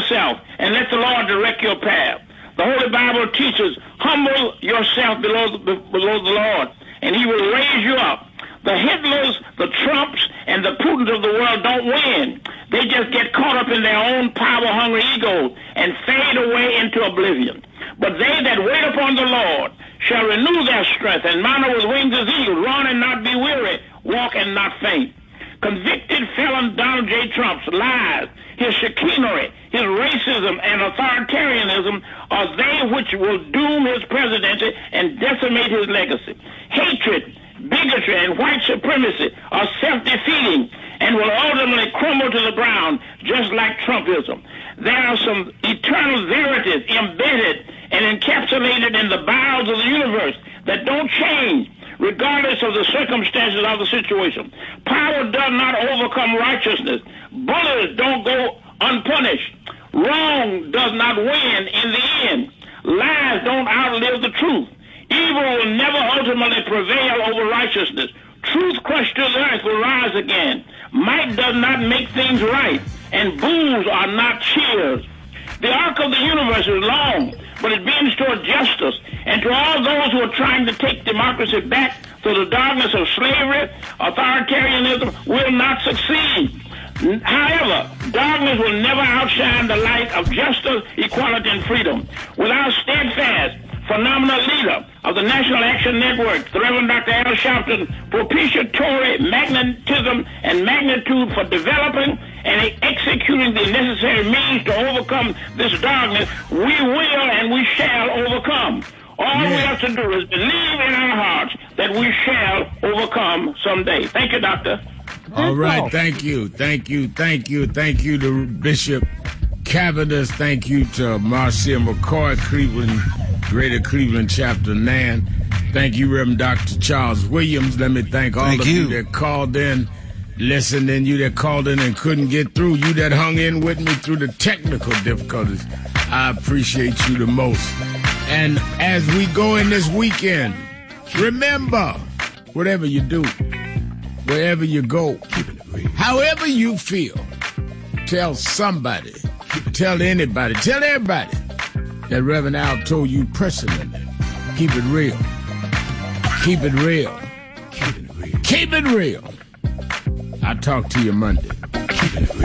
yourself and let the Lord direct your path. The Holy Bible teaches, humble yourself below the Lord, and he will raise you up. The Hitlers, the Trumps, and the Putins of the world don't win. They just get caught up in their own power-hungry egos and fade away into oblivion. But they that wait upon the Lord shall renew their strength and mount up with wings as eagles, run and not be weary, walk and not faint. Convicted felon Donald J. Trump's lies, his chicanery, his racism and authoritarianism are they which will doom his presidency and decimate his legacy. Hatred, bigotry, and white supremacy are self-defeating and will ultimately crumble to the ground just like Trumpism. There are some eternal verities embedded and encapsulated in the bowels of the universe that don't change regardless of the circumstances of the situation. Power does not overcome righteousness. Bullies don't go unpunished. Wrong does not win in the end. Lies don't outlive the truth. Evil will never ultimately prevail over righteousness. Truth crushed to the earth will rise again. Might does not make things right, and boos are not cheers. The arc of the universe is long, but it bends toward justice. And to all those who are trying to take democracy back through the darkness of slavery, authoritarianism will not succeed. However, darkness will never outshine the light of justice, equality, and freedom. Without steadfast, phenomenal leader of the National Action Network, the Reverend Dr. Al Sharpton, propitiatory magnetism and magnitude for developing and executing the necessary means to overcome this darkness, we will and we shall overcome. All we have to do is believe in our hearts that we shall overcome someday. Thank you, Doctor. All right, thank you to Bishop Cavendis. Thank you to Marcia McCoy, Cleveland, Greater Cleveland Chapter 9. Thank you, Reverend Dr. Charles Williams. Let me thank all of you that called in, listened in, you that called in and couldn't get through, you that hung in with me through the technical difficulties. I appreciate you the most. And as we go in this weekend, remember, whatever you do, wherever you go, however you feel, tell somebody, tell anybody, tell everybody that Reverend Al told you personally. Keep it real. Keep it real. Keep it real. Keep it real. I'll talk to you Monday. Keep it real.